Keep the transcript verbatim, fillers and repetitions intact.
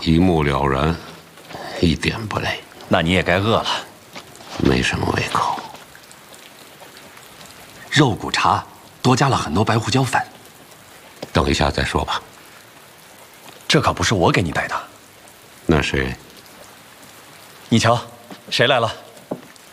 一目了然，一点不累。 那你也该饿了。 没什么胃口。 肉骨茶多加了很多白胡椒粉。 等一下再说吧。 这可不是我给你带的。 那谁？ 你瞧，谁来了？